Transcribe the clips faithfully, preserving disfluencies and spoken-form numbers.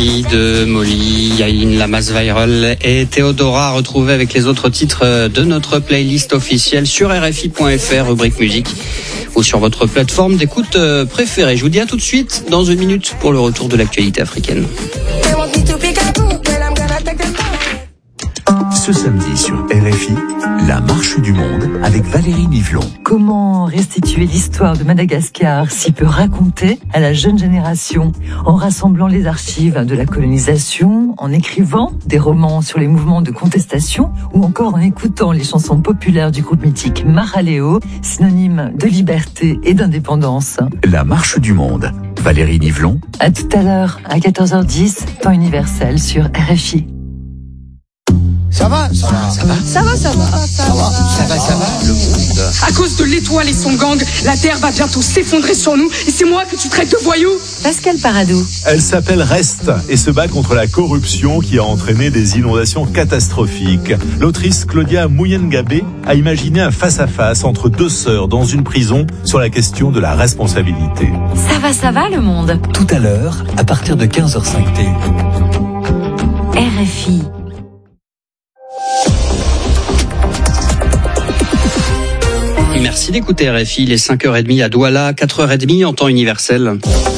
Merci de Molly, Yaïn, Lamas Viral et Théodora, retrouvés avec les autres titres de notre playlist officielle sur R F I point F R, rubrique musique, ou sur votre plateforme d'écoute préférée. Je vous dis à tout de suite dans une minute pour le retour de l'actualité africaine. Ce samedi sur R F I, la marche du monde avec Valérie Nivelon. Comment restituer l'histoire de Madagascar si peu racontée à la jeune génération, en rassemblant les archives de la colonisation, en écrivant des romans sur les mouvements de contestation ou encore en écoutant les chansons populaires du groupe mythique Maraleo, synonyme de liberté et d'indépendance. La marche du monde. Valérie Nivelon. À tout à l'heure, à quatorze heures dix, temps universel sur R F I. Ça va, ça va, ça va, ça va, ça va, ça va, ça va, ça va, le monde. À cause de l'étoile et son gang, la Terre va bientôt s'effondrer sur nous. Et c'est moi que tu traites de voyou. Pascal Paradou. Elle s'appelle Rest et se bat contre la corruption qui a entraîné des inondations catastrophiques. L'autrice Claudia Muyengabé a imaginé un face-à-face entre deux sœurs dans une prison sur la question de la responsabilité. Ça va, ça va, le monde. Tout à l'heure, à partir de quinze heures cinq T. R F I. Merci d'écouter R F I, les cinq heures trente à Douala, quatre heures trente en temps universel.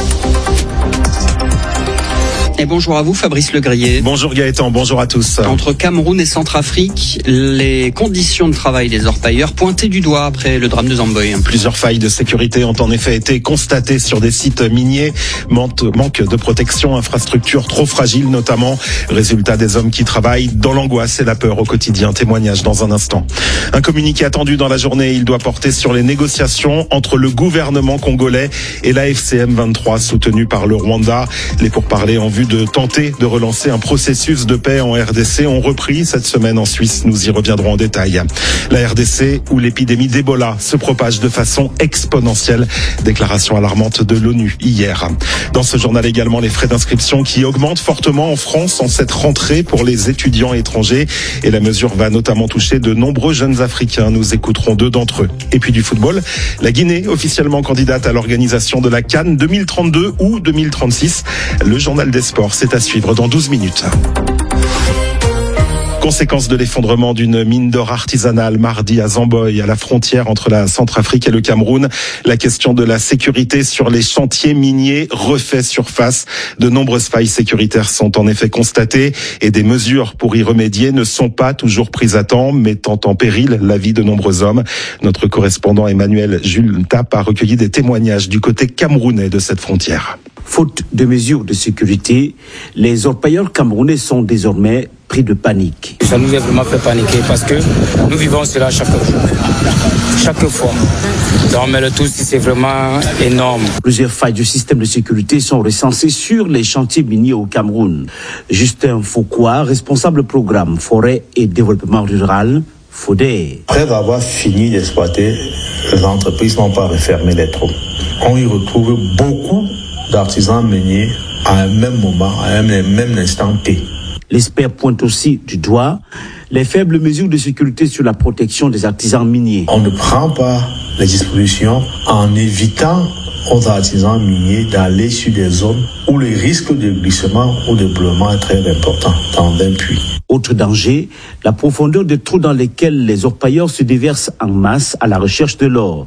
Et bonjour à vous, Fabrice Legrier. Bonjour Gaëtan, bonjour à tous. Entre Cameroun et Centrafrique, les conditions de travail des orpailleurs pointées du doigt après le drame de Zamboy. Plusieurs failles de sécurité ont en effet été constatées sur des sites miniers. Manque de protection, infrastructures trop fragiles notamment. Résultat, des hommes qui travaillent dans l'angoisse et la peur au quotidien. Témoignage dans un instant. Un communiqué attendu dans la journée, il doit porter sur les négociations entre le gouvernement congolais et la F C M vingt-trois soutenue par le Rwanda. Les pourparlers en vue de tenter de relancer un processus de paix en R D C ont repris cette semaine en Suisse. Nous y reviendrons en détail. La R D C où l'épidémie d'Ebola se propage de façon exponentielle. Déclaration alarmante de l'ONU hier. Dans ce journal également, les frais d'inscription qui augmentent fortement en France en cette rentrée pour les étudiants étrangers. Et la mesure va notamment toucher de nombreux jeunes Africains. Nous écouterons deux d'entre eux. Et puis du football, la Guinée officiellement candidate à l'organisation de la CAN deux mille trente-deux ou deux mille trente-six. Le journal des sports, c'est à suivre dans douze minutes. Conséquence de l'effondrement d'une mine d'or artisanale mardi à Zamboy, à la frontière entre la Centrafrique et le Cameroun. La question de la sécurité sur les chantiers miniers refait surface. De nombreuses failles sécuritaires sont en effet constatées et des mesures pour y remédier ne sont pas toujours prises à temps, mettant en péril la vie de nombreux hommes. Notre correspondant Emmanuel Jules Tap a recueilli des témoignages du côté camerounais de cette frontière. Faute de mesures de sécurité, les orpailleurs camerounais sont désormais pris de panique. Ça nous a vraiment fait paniquer parce que nous vivons cela chaque jour, chaque fois. Donc, mais le tout, c'est vraiment énorme. Plusieurs failles du système de sécurité sont recensées sur les chantiers miniers au Cameroun. Justin Foucault, responsable programme forêt et développement rural, Fodé. Après avoir fini d'exploiter, les entreprises n'ont pas refermé les trous. On y retrouve beaucoup d'artisans miniers à un même moment, à un même instant T. L'expert pointe aussi du doigt les faibles mesures de sécurité sur la protection des artisans miniers. On ne prend pas les dispositions en évitant aux artisans miniers d'aller sur des zones où le risque de glissement ou de brûlement est très important, dans un puits. Autre danger, la profondeur des trous dans lesquels les orpailleurs se déversent en masse à la recherche de l'or.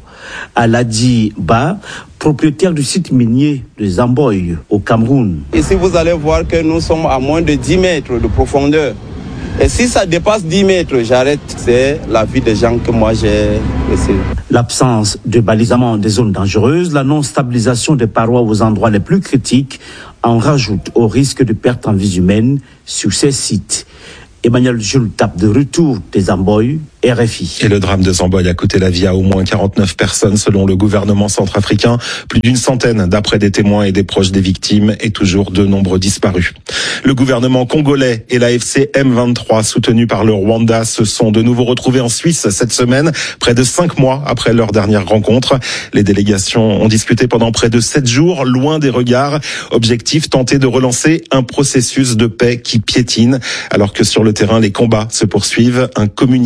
Aladi Ba, propriétaire du site minier de Zamboy, au Cameroun. Ici, vous allez voir que nous sommes à moins de dix mètres de profondeur. Et si ça dépasse dix mètres, j'arrête. C'est la vie des gens que moi j'ai laissé. L'absence de balisement des zones dangereuses, la non-stabilisation des parois aux endroits les plus critiques en rajoute au risque de perte en vies humaines sur ces sites. Emmanuel Jules Tap de retour des Zamboy, R F I. Et le drame de Zamboy a coûté la vie à au moins quarante-neuf personnes selon le gouvernement centrafricain. Plus d'une centaine d'après des témoins et des proches des victimes et toujours de nombreux disparus. Le gouvernement congolais et la F C M vingt-trois soutenus par le Rwanda se sont de nouveau retrouvés en Suisse cette semaine, près de cinq mois après leur dernière rencontre. Les délégations ont discuté pendant près de sept jours, loin des regards. Objectif, tenter de relancer un processus de paix qui piétine. Alors que sur le terrain, les combats se poursuivent. Un communiqué conjoint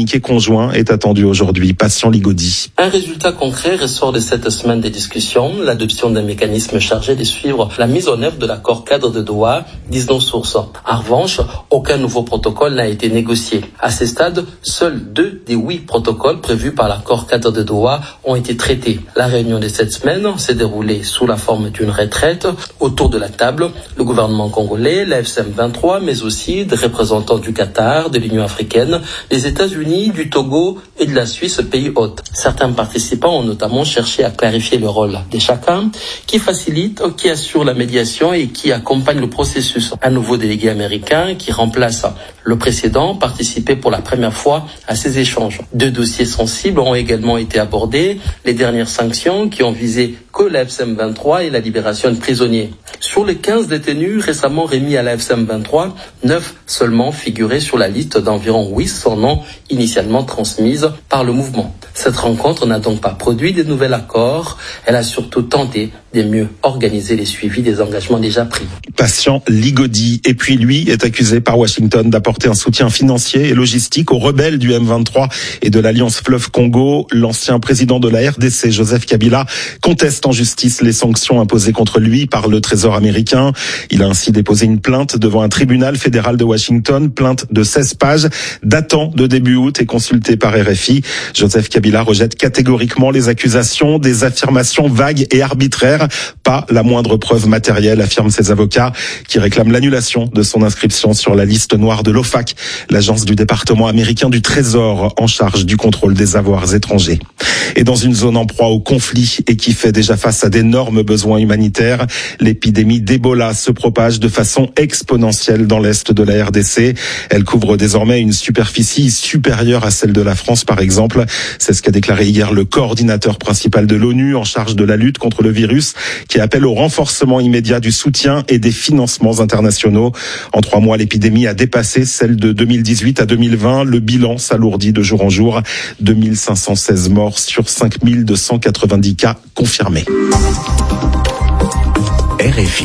juin est attendu aujourd'hui. Patient Ligodi. Un résultat concret ressort de cette semaine des discussions, l'adoption d'un mécanisme chargé de suivre la mise en œuvre de l'accord cadre de Doha, disent nos sources. En revanche, aucun nouveau protocole n'a été négocié. À ce stade, seuls deux des huit protocoles prévus par l'accord cadre de Doha ont été traités. La réunion de cette semaine s'est déroulée sous la forme d'une retraite. Autour de la table, le gouvernement congolais, la F C M vingt-trois, mais aussi des représentants du Qatar, de l'Union africaine, des États-Unis, du Togo et de la Suisse, pays hôte. Certains participants ont notamment cherché à clarifier le rôle de chacun, qui facilite, qui assure la médiation et qui accompagne le processus. Un nouveau délégué américain qui remplace le précédent participait pour la première fois à ces échanges. Deux dossiers sensibles ont également été abordés, les dernières sanctions qui ont visé que la F C M vingt-trois et la libération de prisonniers. Sur les quinze détenus récemment remis à la F C M vingt-trois, neuf seulement figuraient sur la liste d'environ huit cents noms initialement transmises par le mouvement. Cette rencontre n'a donc pas produit de nouvel accord, elle a surtout tenté de mieux organiser les suivis des engagements déjà pris. Patient Ligodi. Et puis lui est accusé par Washington d'apporter un soutien financier et logistique aux rebelles du M vingt-trois et de l'Alliance Fleuve Congo. L'ancien président de la R D C, Joseph Kabila, conteste en justice les sanctions imposées contre lui par le Trésor américain. Il a ainsi déposé une plainte devant un tribunal fédéral de Washington, plainte de seize pages datant de début août et consultée par R F I. Joseph Kabila rejette catégoriquement les accusations, des affirmations vagues et arbitraires, pas la moindre preuve matérielle, affirment ses avocats, qui réclament l'annulation de son inscription sur la liste noire de l'O F A C, l'agence du département américain du Trésor en charge du contrôle des avoirs étrangers. Et dans une zone en proie au conflit et qui fait déjà face à d'énormes besoins humanitaires, l'épidémie d'Ebola se propage de façon exponentielle dans l'est de la R D C. Elle couvre désormais une superficie supérieure à celle de la France, par exemple. C'est ce qu'a déclaré hier le coordinateur principal de l'ONU en charge de la lutte contre le virus, qui appelle au renforcement immédiat du soutien et des financements internationaux. En trois mois, l'épidémie a dépassé celle de deux mille dix-huit à deux mille vingt. Le bilan s'alourdit de jour en jour. deux mille cinq cent seize morts sur cinq mille deux cent quatre-vingt-dix cas confirmés. R F I.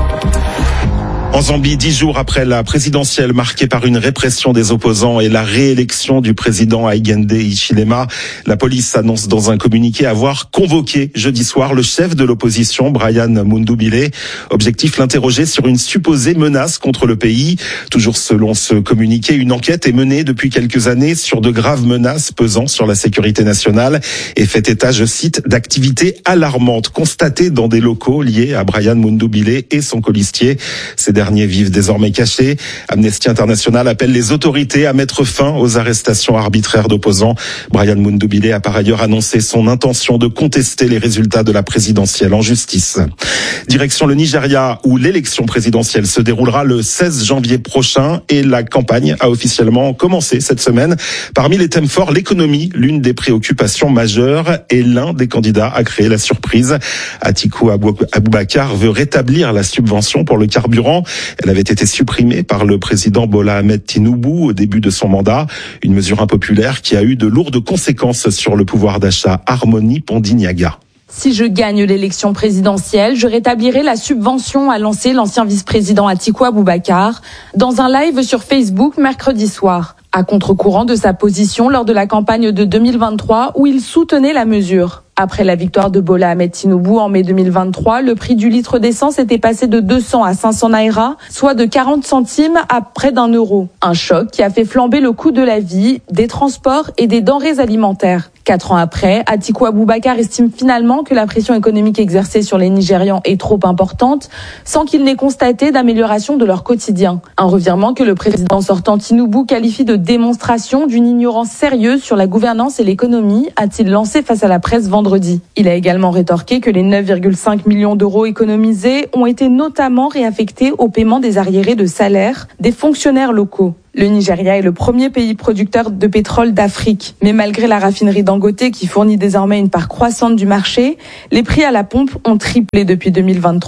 En Zambie, dix jours après la présidentielle marquée par une répression des opposants et la réélection du président Hakainde Hichilema, la police annonce dans un communiqué avoir convoqué jeudi soir le chef de l'opposition, Brian Mundubile. Objectif, l'interroger sur une supposée menace contre le pays. Toujours selon ce communiqué, une enquête est menée depuis quelques années sur de graves menaces pesant sur la sécurité nationale et fait état, je cite, d'activités alarmantes constatées dans des locaux liés à Brian Mundubile et son colistier. Ces derniers vivent désormais cachés. Amnesty International appelle les autorités à mettre fin aux arrestations arbitraires d'opposants. Brian Mundubile a par ailleurs annoncé son intention de contester les résultats de la présidentielle en justice. Direction le Nigeria, où l'élection présidentielle se déroulera le seize janvier prochain et la campagne a officiellement commencé cette semaine. Parmi les thèmes forts, l'économie, l'une des préoccupations majeures, et l'un des candidats a créé la surprise. Atiku Abubakar veut rétablir la subvention pour le carburant. Elle avait été supprimée par le président Bola Ahmed Tinubu au début de son mandat. Une mesure impopulaire qui a eu de lourdes conséquences sur le pouvoir d'achat. Harmonie Pondignaga. Si je gagne l'élection présidentielle, je rétablirai la subvention, a lancé l'ancien vice-président Atiku Abubakar dans un live sur Facebook mercredi soir. À contre-courant de sa position lors de la campagne de deux mille vingt-trois où il soutenait la mesure. Après la victoire de Bola Ahmed Tinubu en mai deux mille vingt-trois, le prix du litre d'essence était passé de deux cents à cinq cents naira, soit de quarante centimes à près d'un euro. Un choc qui a fait flamber le coût de la vie, des transports et des denrées alimentaires. Quatre ans après, Atiku Abubakar estime finalement que la pression économique exercée sur les Nigérians est trop importante, sans qu'il n'ait constaté d'amélioration de leur quotidien. Un revirement que le président sortant Tinubu qualifie de démonstration d'une ignorance sérieuse sur la gouvernance et l'économie, a-t-il lancé face à la presse vendredi. Il a également rétorqué que les neuf virgule cinq millions d'euros économisés ont été notamment réaffectés au paiement des arriérés de salaire des fonctionnaires locaux. Le Nigeria est le premier pays producteur de pétrole d'Afrique. Mais malgré la raffinerie Dangote qui fournit désormais une part croissante du marché, les prix à la pompe ont triplé depuis deux mille vingt-trois.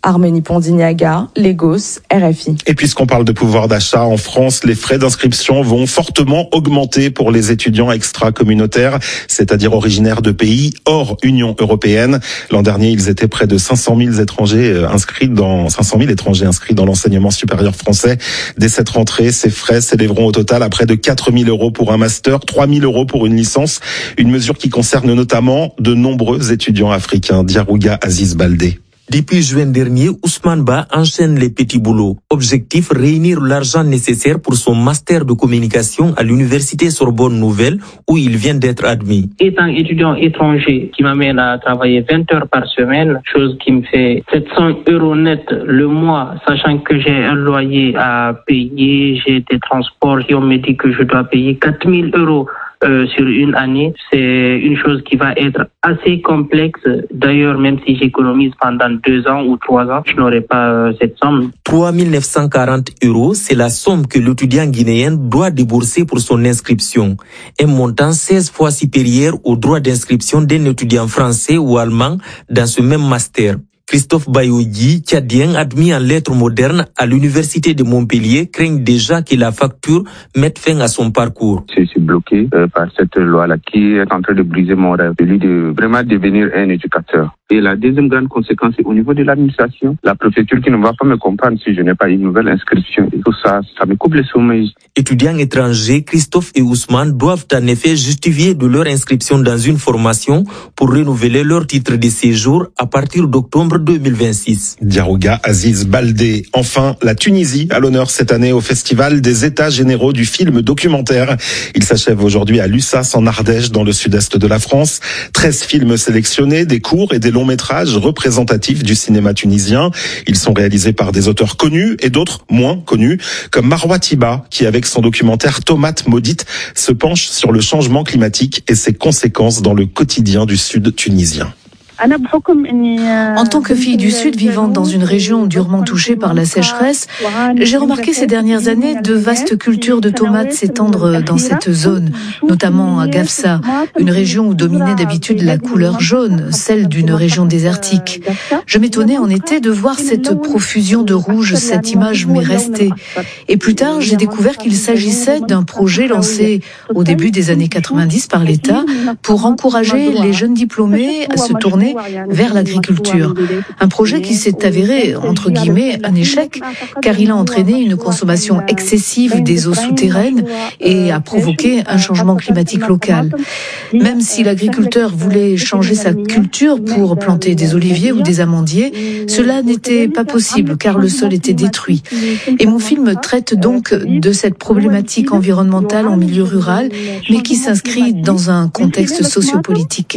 Harmonie Pondignaga, Lagos, R F I. Et puisqu'on parle de pouvoir d'achat en France, les frais d'inscription vont fortement augmenter pour les étudiants extra-communautaires, c'est-à-dire originaires de pays hors Union européenne. L'an dernier, ils étaient près de cinq cent mille étrangers inscrits dans cinq cent mille étrangers inscrits dans l'enseignement supérieur français. Dès cette rentrée, ces frais s'élèveront au total à près de quatre mille euros pour un master, trois mille euros pour une licence. Une mesure qui concerne notamment de nombreux étudiants africains. Diarouga Aziz Baldé. Depuis juin dernier, Ousmane Ba enchaîne les petits boulots. Objectif, réunir l'argent nécessaire pour son master de communication à l'université Sorbonne Nouvelle où il vient d'être admis. Étant étudiant étranger qui m'amène à travailler vingt heures par semaine, chose qui me fait sept cents euros net le mois, sachant que j'ai un loyer à payer, j'ai des transports et on me dit que je dois payer quatre mille euros. Euh, sur une année, c'est une chose qui va être assez complexe. D'ailleurs, même si j'économise pendant deux ans ou trois ans, je n'aurai pas euh, cette somme. trois mille neuf cent quarante euros, c'est la somme que l'étudiant guinéen doit débourser pour son inscription. Un montant seize fois supérieur au droit d'inscription d'un étudiant français ou allemand dans ce même master. Christophe Bayogi, tchadien admis en lettres modernes à l'université de Montpellier, craint déjà que la facture mette fin à son parcours. Je suis bloqué euh, par cette loi-là qui est en train de briser mon rêve, celui de vraiment devenir un éducateur. Et la deuxième grande conséquence, c'est au niveau de l'administration. La préfecture qui ne va pas me comprendre si je n'ai pas une nouvelle inscription. Et tout ça, ça me coupe le sommeil. Étudiants étrangers, Christophe et Ousmane doivent en effet justifier de leur inscription dans une formation pour renouveler leur titre de séjour à partir d'octobre deux mille vingt-six. Diarouga Aziz Baldé. Enfin, la Tunisie à l'honneur cette année au Festival des États généraux du film documentaire. Il s'achève aujourd'hui à Lussas en Ardèche dans le sud-est de la France. treize films sélectionnés, des courts et des longs métrages représentatifs du cinéma tunisien. Ils sont réalisés par des auteurs connus et d'autres moins connus, comme Marwa Tiba, qui avec son documentaire Tomate maudite se penche sur le changement climatique et ses conséquences dans le quotidien du sud tunisien. En tant que fille du Sud vivant dans une région durement touchée par la sécheresse, j'ai remarqué ces dernières années de vastes cultures de tomates s'étendre dans cette zone, notamment à Gafsa, une région où dominait d'habitude la couleur jaune, celle d'une région désertique. Je m'étonnais en été de voir cette profusion de rouge, cette image m'est restée. Et plus tard, j'ai découvert qu'il s'agissait d'un projet lancé au début des années quatre-vingt-dix par l'État pour encourager les jeunes diplômés à se tourner vers l'agriculture. Un projet qui s'est avéré, entre guillemets, un échec, car il a entraîné une consommation excessive des eaux souterraines et a provoqué un changement climatique local. Même si l'agriculteur voulait changer sa culture pour planter des oliviers ou des amandiers, cela n'était pas possible car le sol était détruit. Et mon film traite donc de cette problématique environnementale en milieu rural, mais qui s'inscrit dans un contexte sociopolitique.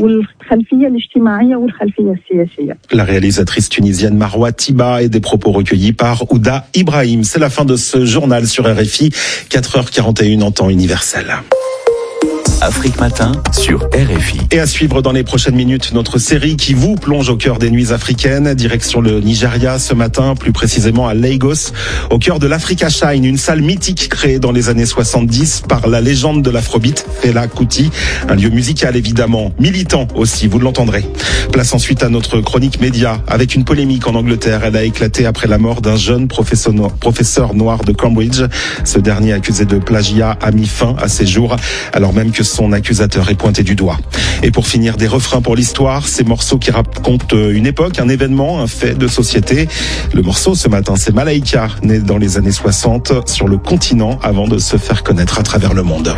La réalisatrice tunisienne Marwa Tiba et des propos recueillis par Ouda Ibrahim. C'est la fin de ce journal sur R F I, quatre heures quarante et une en temps universel. Afrique Matin sur R F I. Et à suivre dans les prochaines minutes notre série qui vous plonge au cœur des nuits africaines. Direction le Nigeria ce matin, plus précisément à Lagos, au cœur de l'Africa Shine, une salle mythique créée dans les années soixante-dix par la légende de l'afrobeat, Fela Kuti. Un lieu musical évidemment, militant aussi, vous l'entendrez. Place ensuite à notre chronique média avec une polémique en Angleterre. Elle a éclaté après la mort d'un jeune professeur noir, professeur noir de Cambridge. Ce dernier, accusé de plagiat, a mis fin à ses jours, alors même que son accusateur est pointé du doigt. Et pour finir, des refrains pour l'histoire, ces morceaux qui racontent une époque, un événement, un fait de société. Le morceau ce matin, c'est Malaika, né dans les années soixante sur le continent avant de se faire connaître à travers le monde.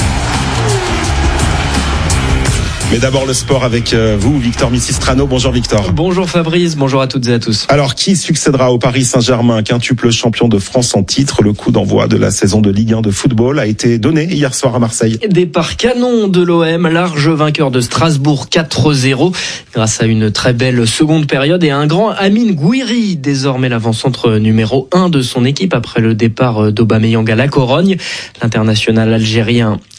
Mais d'abord le sport avec vous, Victor Missistrano. Bonjour Victor. Bonjour Fabrice, bonjour à toutes et à tous. Alors, qui succédera au Paris Saint-Germain, quintuple champion de France en titre? Le coup d'envoi de la saison de Ligue un de football a été donné hier soir à Marseille. Départ canon de l'O M, large vainqueur de Strasbourg quatre zéro, grâce à une très belle seconde période et à un grand Amine Gouiri, désormais l'avant-centre numéro un de son équipe après le départ d'Aubameyang à la Corogne. L'international algérien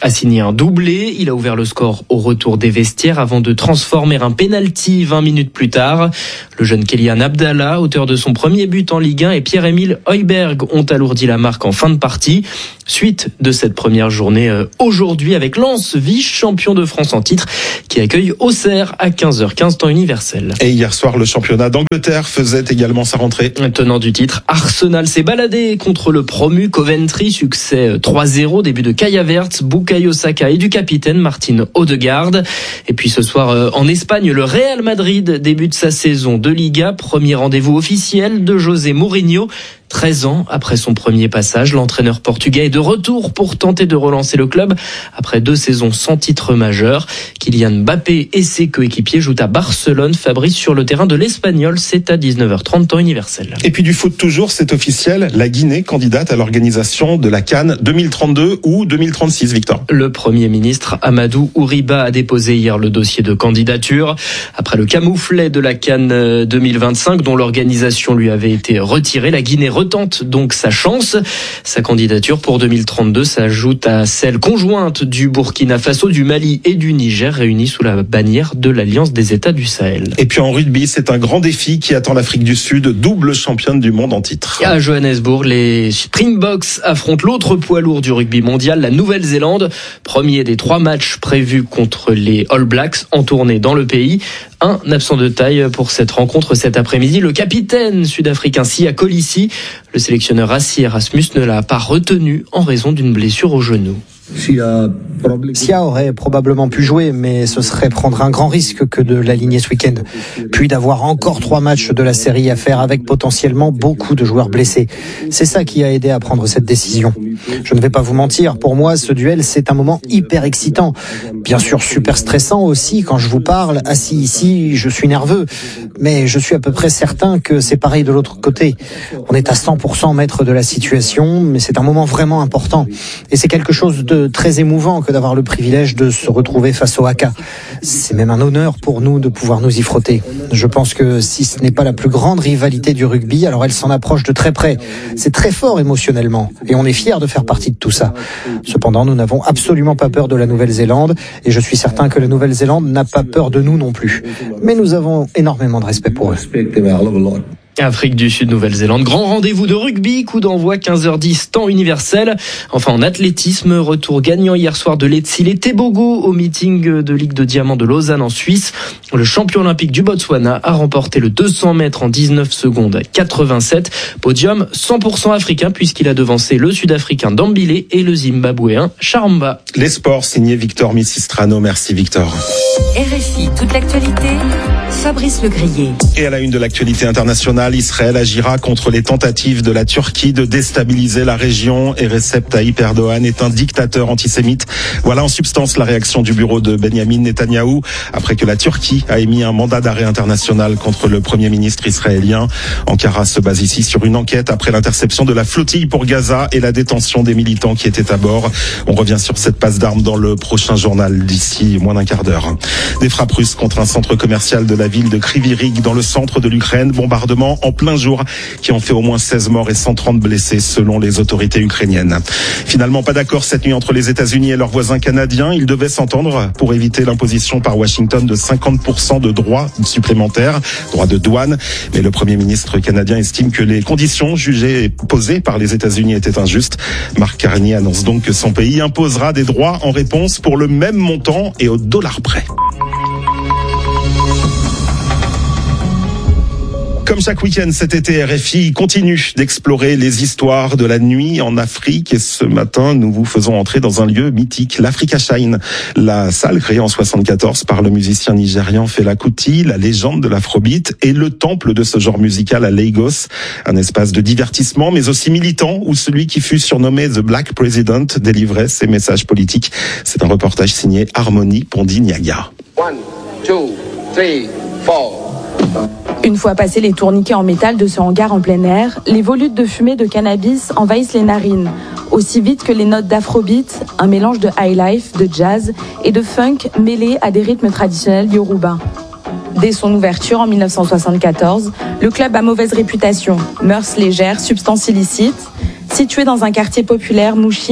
a signé un doublé. Il a ouvert le score au retour des vestiaires avant de transformer un penalty vingt minutes plus tard. Le jeune Kylian Abdallah, auteur de son premier but en Ligue un, et Pierre-Emile Højbjerg ont alourdi la marque en fin de partie. Suite de cette première journée euh, aujourd'hui avec Lens, vice-champion de France en titre, qui accueille Auxerre à quinze heures quinze temps universel. Et hier soir, le championnat d'Angleterre faisait également sa rentrée. Tenant du titre, Arsenal s'est baladé contre le promu Coventry, succès trois zéro, début de Kai Havertz, Bukayo Saka et du capitaine Martin Odegaard. Et puis ce soir euh, en Espagne, le Real Madrid débute sa saison de Liga, premier rendez-vous officiel de José Mourinho. treize ans après son premier passage, l'entraîneur portugais est de retour pour tenter de relancer le club après deux saisons sans titre majeur. Kylian Mbappé et ses coéquipiers jouent à Barcelone. Fabrice sur le terrain de l'Espagnol, c'est à dix-neuf heures trente temps universel. Et puis du foot toujours, c'est officiel, la Guinée candidate à l'organisation de la CAN deux mille trente-deux ou deux mille trente-six, Victor. Le Premier ministre Amadou Ouriba a déposé hier le dossier de candidature. Après le camouflet de la CAN deux mille vingt-cinq dont l'organisation lui avait été retirée, la Guinée retente donc sa chance. Sa candidature pour deux mille trente-deux s'ajoute à celle conjointe du Burkina Faso, du Mali et du Niger, réunis sous la bannière de l'Alliance des États du Sahel. Et puis en rugby, c'est un grand défi qui attend l'Afrique du Sud, double championne du monde en titre. À Johannesburg, les Springboks affrontent l'autre poids lourd du rugby mondial, la Nouvelle-Zélande. Premier des trois matchs prévus contre les All Blacks en tournée dans le pays. Un absent de taille pour cette rencontre cet après-midi, le capitaine sud-africain Siya Kolisi. Le sélectionneur Rassi Erasmus ne l'a pas retenu en raison d'une blessure au genou. Siya aurait probablement pu jouer, mais ce serait prendre un grand risque que de l'aligner ce week-end. Puis d'avoir encore trois matchs de la série à faire avec potentiellement beaucoup de joueurs blessés. C'est ça qui a aidé à prendre cette décision. Je ne vais pas vous mentir, pour moi, ce duel, c'est un moment hyper excitant. Bien sûr, super stressant aussi. Quand je vous parle, assis ici, je suis nerveux. Mais je suis à peu près certain que c'est pareil de l'autre côté. On est à cent pour cent maître de la situation, mais c'est un moment vraiment important. Et c'est quelque chose de très émouvant que d'avoir le privilège de se retrouver face au Haka. C'est même un honneur pour nous de pouvoir nous y frotter. Je pense que si ce n'est pas la plus grande rivalité du rugby, alors elle s'en approche de très près. C'est très fort émotionnellement et on est fiers de faire partie de tout ça. Cependant, nous n'avons absolument pas peur de la Nouvelle-Zélande et je suis certain que la Nouvelle-Zélande n'a pas peur de nous non plus. Mais nous avons énormément de respect pour eux. Afrique du Sud, Nouvelle-Zélande, grand rendez-vous de rugby, coup d'envoi quinze heures dix, temps universel. Enfin, en athlétisme, retour gagnant hier soir de Letsile Tebogo au meeting de Ligue de Diamant de Lausanne en Suisse. Le champion olympique du Botswana a remporté le deux cents mètres en dix-neuf secondes quatre-vingt-sept. Podium cent pour cent africain puisqu'il a devancé le Sud-Africain Dambile et le Zimbabwéen Charamba. Les sports, signé Victor Missistrano. Merci Victor. R F I, toute l'actualité, Fabrice Legrier. Et à la une de l'actualité internationale, Israël agira contre les tentatives de la Turquie de déstabiliser la région et Recep Tayyip Erdogan est un dictateur antisémite. Voilà en substance la réaction du bureau de Benjamin Netanyahou après que la Turquie a émis un mandat d'arrêt international contre le premier ministre israélien. Ankara se base ici sur une enquête après l'interception de la flottille pour Gaza et la détention des militants qui étaient à bord. On revient sur cette passe d'armes dans le prochain journal d'ici moins d'un quart d'heure. Des frappes russes contre un centre commercial de la ville de Kryvyi Rih dans le centre de l'Ukraine. Bombardement en plein jour qui ont fait au moins seize morts et cent trente blessés selon les autorités ukrainiennes. Finalement, pas d'accord cette nuit entre les États-Unis et leurs voisins canadiens. Ils devaient s'entendre pour éviter l'imposition par Washington de cinquante pour cent de droits supplémentaires, droits de douane. Mais le Premier ministre canadien estime que les conditions jugées et posées par les États-Unis étaient injustes. Mark Carney annonce donc que son pays imposera des droits en réponse pour le même montant et au dollar près. Comme chaque week-end cet été, R F I continue d'explorer les histoires de la nuit en Afrique et ce matin, nous vous faisons entrer dans un lieu mythique, l'Africa Shine. La salle créée en soixante-quatorze par le musicien nigérian Fela Kuti, la légende de l'afrobeat et le temple de ce genre musical à Lagos. Un espace de divertissement mais aussi militant où celui qui fut surnommé The Black President délivrait ses messages politiques. C'est un reportage signé Harmony Pondi-Niaga. One, two, three, four. Une fois passés les tourniquets en métal de ce hangar en plein air, les volutes de fumée de cannabis envahissent les narines, aussi vite que les notes d'afrobeat, un mélange de highlife, de jazz et de funk mêlés à des rythmes traditionnels yoruba. Dès son ouverture en mille neuf cent soixante-quatorze, le club a mauvaise réputation, mœurs légères, substances illicites. Situé dans un quartier populaire, Mushin,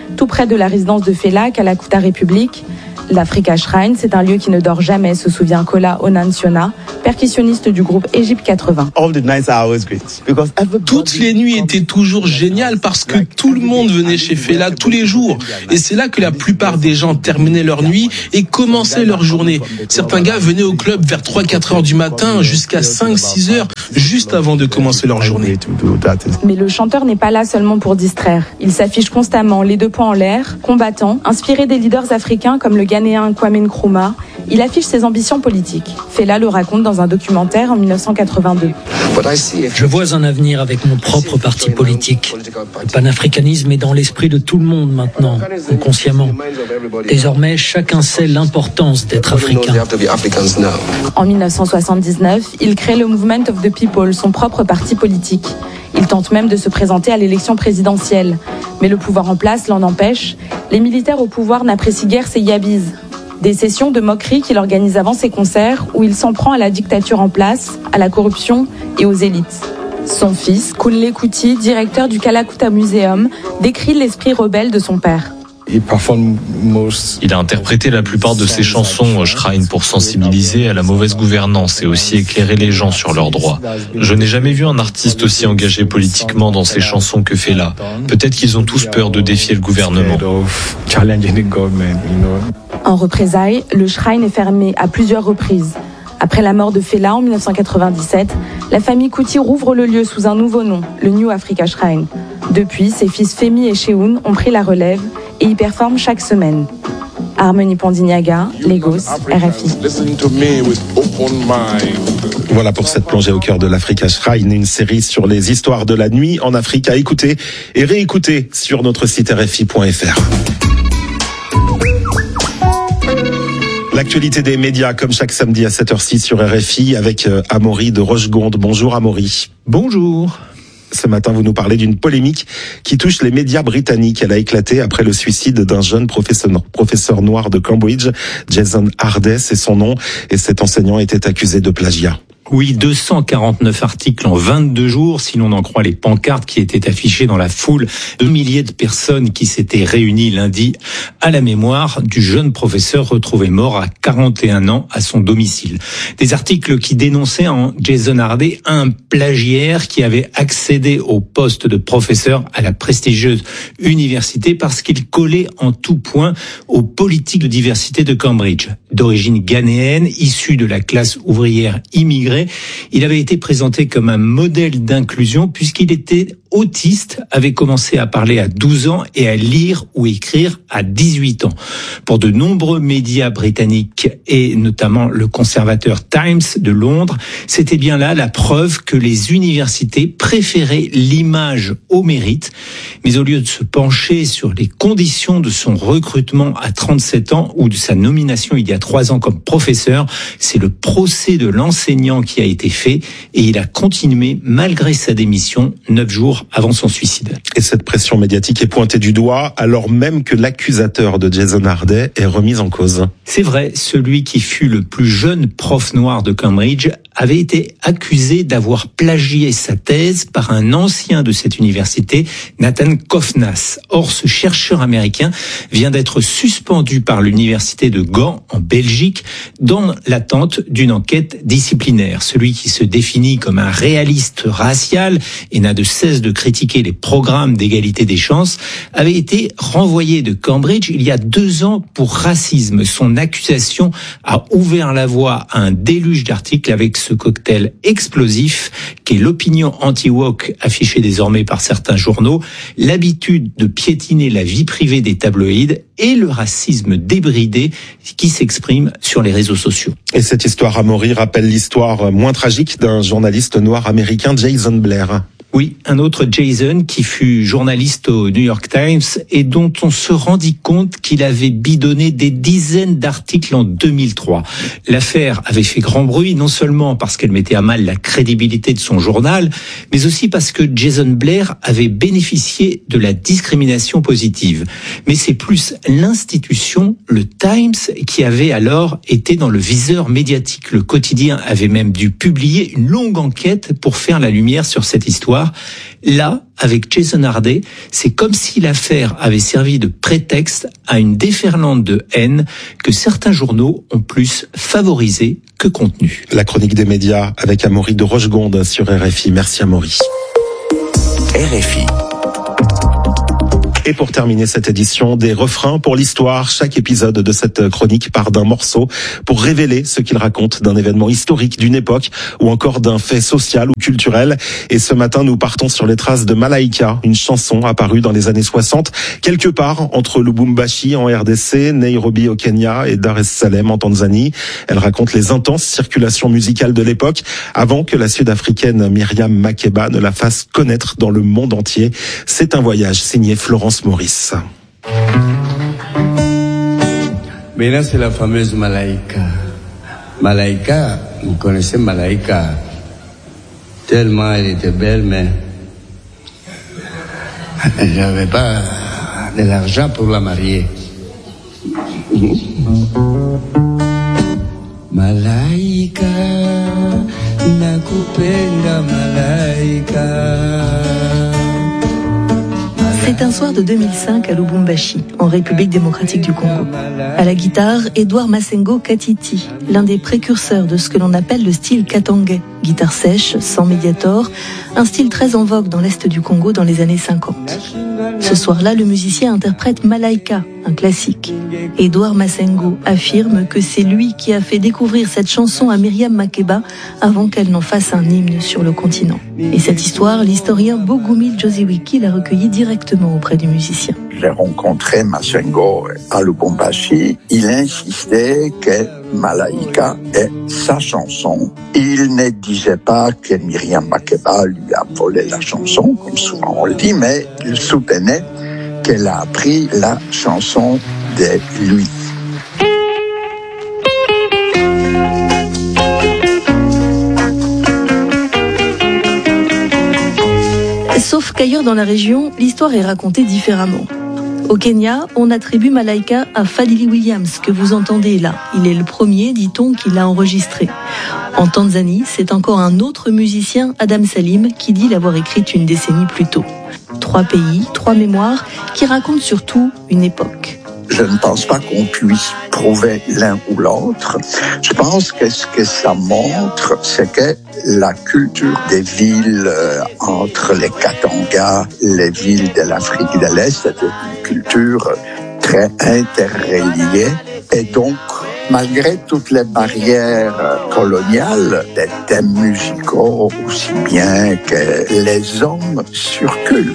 tout près de la résidence de Fela, Kalakuta République. L'Africa Shrine, c'est un lieu qui ne dort jamais, se souvient Kola Onansiona, percussionniste du groupe Egypte quatre-vingts. Toutes les nuits étaient toujours géniales parce que tout le monde venait chez Fela tous les jours. Et c'est là que la plupart des gens terminaient leur nuit et commençaient leur journée. Certains gars venaient au club vers trois quatre heures du matin jusqu'à cinq six heures, juste avant de commencer leur journée. Mais le chanteur n'est pas là seulement pour distraire. Il s'affiche constamment, les deux poings en l'air, combattant, inspiré des leaders africains comme le Ghanéen Kwame Nkrumah. Il affiche ses ambitions politiques. Fela le raconte dans un documentaire en dix-neuf cent quatre-vingt-deux. Je vois un avenir avec mon propre parti politique. Le panafricanisme est dans l'esprit de tout le monde maintenant, inconsciemment. Désormais, chacun sait l'importance d'être africain. En dix-neuf cent soixante-dix-neuf, il crée le Movement of the People, son propre parti politique. Il tente même de se présenter à l'élection présidentielle. Mais le pouvoir en place l'en empêche. Les militaires au pouvoir n'apprécient guère ses yabis. Des sessions de moquerie qu'il organise avant ses concerts où il s'en prend à la dictature en place, à la corruption et aux élites. Son fils, Kunle Kuti, directeur du Kalakuta Museum, décrit l'esprit rebelle de son père. Il a interprété la plupart de ses chansons au Shrine pour sensibiliser à la mauvaise gouvernance et aussi éclairer les gens sur leurs droits. Je n'ai jamais vu un artiste aussi engagé politiquement dans ses chansons que Fela. Peut-être qu'ils ont tous peur de défier le gouvernement. En représailles, le Shrine est fermé à plusieurs reprises. Après la mort de Fela en dix-neuf cent quatre-vingt-dix-sept, la famille Kuti rouvre le lieu sous un nouveau nom, le New Africa Shrine. Depuis, ses fils Femi et Sheun ont pris la relève et y performent chaque semaine. Harmonie Pandignaga, Lagos, R F I. Voilà pour cette plongée au cœur de l'Africa Shrine, une série sur les histoires de la nuit en Afrique à écouter et réécouter sur notre site R F I point F R. L'actualité des médias, comme chaque samedi à sept heures six sur R F I, avec Amaury de Rochegonde. Bonjour Amaury. Bonjour. Ce matin, vous nous parlez d'une polémique qui touche les médias britanniques. Elle a éclaté après le suicide d'un jeune professeur, professeur noir de Cambridge, Jason Harday, c'est son nom, et cet enseignant était accusé de plagiat. Oui, deux cent quarante-neuf articles en vingt-deux jours, si l'on en croit les pancartes qui étaient affichées dans la foule. Deux milliers de personnes qui s'étaient réunies lundi à la mémoire du jeune professeur retrouvé mort à quarante et un ans à son domicile. Des articles qui dénonçaient en Jason Harday un plagiaire qui avait accédé au poste de professeur à la prestigieuse université parce qu'il collait en tout point aux politiques de diversité de Cambridge. D'origine ghanéenne, issu de la classe ouvrière immigrée, il avait été présenté comme un modèle d'inclusion puisqu'il était autiste, avait commencé à parler à douze ans et à lire ou écrire à dix-huit ans. Pour de nombreux médias britanniques et notamment le conservateur Times de Londres, c'était bien là la preuve que les universités préféraient l'image au mérite. Mais au lieu de se pencher sur les conditions de son recrutement à trente-sept ans ou de sa nomination il y a trois ans comme professeur, c'est le procès de l'enseignant qui a été fait et il a continué malgré sa démission neuf jours avant son suicide. Et cette pression médiatique est pointée du doigt alors même que l'accusateur de Jason Harday est remis en cause. C'est vrai, celui qui fut le plus jeune prof noir de Cambridge avait été accusé d'avoir plagié sa thèse par un ancien de cette université, Nathan Kofnas. Or, ce chercheur américain vient d'être suspendu par l'université de Gand, en Belgique, dans l'attente d'une enquête disciplinaire. Celui qui se définit comme un réaliste racial et n'a de cesse de critiquer les programmes d'égalité des chances, avait été renvoyé de Cambridge il y a deux ans pour racisme. Son accusation a ouvert la voie à un déluge d'articles avec ce cocktail explosif qu'est l'opinion anti-woke affichée désormais par certains journaux, l'habitude de piétiner la vie privée des tabloïds et le racisme débridé qui s'exprime sur les réseaux sociaux. Et cette histoire, Amaury, rappelle l'histoire moins tragique d'un journaliste noir américain, Jason Blair. Oui, un autre Jason qui fut journaliste au New York Times et dont on se rendit compte qu'il avait bidonné des dizaines d'articles en deux mille trois. L'affaire avait fait grand bruit, non seulement parce qu'elle mettait à mal la crédibilité de son journal, mais aussi parce que Jason Blair avait bénéficié de la discrimination positive. Mais c'est plus l'institution, le Times, qui avait alors été dans le viseur médiatique. Le quotidien avait même dû publier une longue enquête pour faire la lumière sur cette histoire. l'histoire. Là, avec Jason Harday, c'est comme si l'affaire avait servi de prétexte à une déferlante de haine que certains journaux ont plus favorisée que contenue. La chronique des médias avec Amaury de Rochegonde sur R F I. Merci Amaury. R F I. Et pour terminer cette édition, des refrains pour l'histoire. Chaque épisode de cette chronique part d'un morceau pour révéler ce qu'il raconte d'un événement historique d'une époque ou encore d'un fait social ou culturel. Et ce matin, nous partons sur les traces de Malaika, une chanson apparue dans les années soixante, quelque part entre Lubumbashi en R D C, Nairobi au Kenya et Dar es Salaam en Tanzanie. Elle raconte les intenses circulations musicales de l'époque avant que la Sud-Africaine Miriam Makeba ne la fasse connaître dans le monde entier. C'est un voyage signé Florence Maurice. Mais là, c'est la fameuse Malaika. Malaika, vous connaissez Malaika. Tellement elle était belle, mais j'avais pas de l'argent pour la marier. Malaika, nakupenda Malaika. C'est un soir de deux mille cinq à Lubumbashi, en République démocratique du Congo. À la guitare, Edouard Masengo Katiti, l'un des précurseurs de ce que l'on appelle le style katangais. Guitare sèche, sans médiator, un style très en vogue dans l'est du Congo dans les années cinquante. Ce soir-là, le musicien interprète Malaika, un classique. Edouard Masengo affirme que c'est lui qui a fait découvrir cette chanson à Miriam Makeba avant qu'elle n'en fasse un hymne sur le continent. Et cette histoire, l'historien Bogumil Josiwiki l'a recueillie directement auprès du musicien. J'ai rencontré Masengo à Lubumbashi. Il insistait que Malaika est sa chanson. Il ne disait pas que Miriam Makeba lui a volé la chanson, comme souvent on le dit, mais il soutenait qu'elle a appris la chanson de lui. Sauf qu'ailleurs dans la région, l'histoire est racontée différemment. Au Kenya, on attribue Malaika à Fadili Williams, que vous entendez là. Il est le premier, dit-on, qui l'a enregistré. En Tanzanie, c'est encore un autre musicien, Adam Salim, qui dit l'avoir écrite une décennie plus tôt. Trois pays, trois mémoires, qui racontent surtout une époque. Je ne pense pas qu'on puisse prouver l'un ou l'autre. Je pense que ce que ça montre, c'est que la culture des villes euh, entre les Katanga, les villes de l'Afrique de l'Est, est une culture très interreliée. Et donc, malgré toutes les barrières coloniales, des thèmes musicaux aussi bien que les hommes circulent.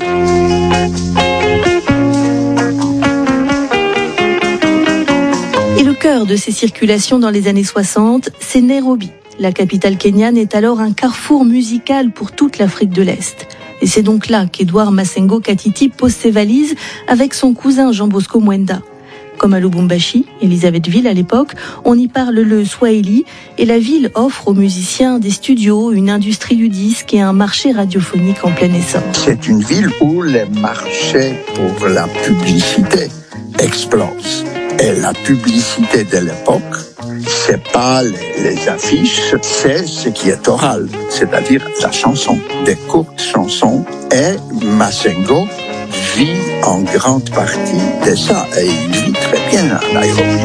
Et le cœur de ces circulations dans les années soixante, c'est Nairobi. La capitale kenyane est alors un carrefour musical pour toute l'Afrique de l'Est. Et c'est donc là qu'Edouard Masengo Katiti pose ses valises avec son cousin Jean Bosco Mwenda. Comme à Lubumbashi, Elisabethville à l'époque, on y parle le swahili et la ville offre aux musiciens des studios, une industrie du disque et un marché radiophonique en plein essor. C'est une ville où les marchés pour la publicité explosent. Et la publicité de l'époque, c'est pas les, les affiches, c'est ce qui est oral, c'est-à-dire la chanson, des courtes chansons. Et Masengo vit en grande partie de ça, et il vit très bien à Nairobi.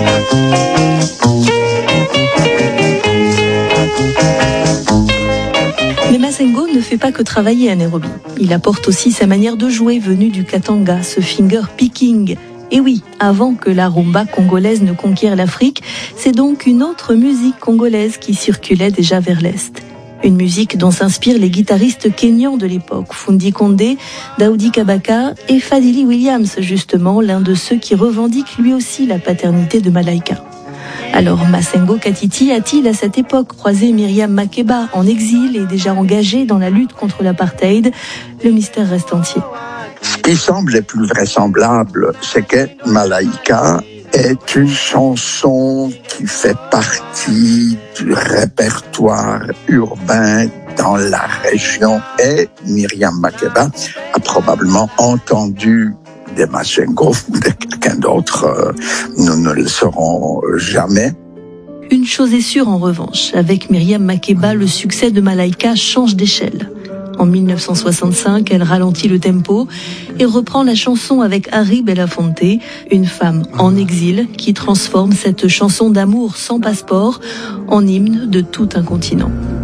Mais Masengo ne fait pas que travailler à Nairobi. Il apporte aussi sa manière de jouer venue du Katanga, ce finger picking. Et oui, avant que la rumba congolaise ne conquiert l'Afrique, c'est donc une autre musique congolaise qui circulait déjà vers l'Est. Une musique dont s'inspirent les guitaristes kenyans de l'époque, Fundi Kondé, Daoudi Kabaka et Fadili Williams, justement, l'un de ceux qui revendiquent lui aussi la paternité de Malaika. Alors Masengo Katiti a-t-il à cette époque croisé Miriam Makeba en exil et déjà engagée dans la lutte contre l'apartheid? Le mystère reste entier. Ce qui semble le plus vraisemblable, c'est que Malaika est une chanson qui fait partie du répertoire urbain dans la région et Miriam Makeba a probablement entendu de Masengo ou de quelqu'un d'autre. Nous ne le saurons jamais. Une chose est sûre en revanche, avec Miriam Makeba, le succès de Malaika change d'échelle. En mille neuf cent soixante-cinq, elle ralentit le tempo et reprend la chanson avec Harry Belafonte, une femme en exil qui transforme cette chanson d'amour sans passeport en hymne de tout un continent.